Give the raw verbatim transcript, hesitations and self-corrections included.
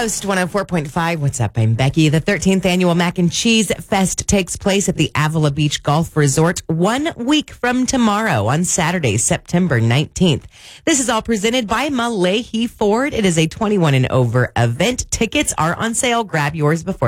Coast one oh four point five. What's up? I'm Becky. The thirteenth annual Mac and Cheese Fest takes place at the Avila Beach Golf Resort one week from tomorrow on Saturday, September nineteenth. This is all presented by Malahi Ford. It is a twenty-one and over event. Tickets are on sale. Grab yours before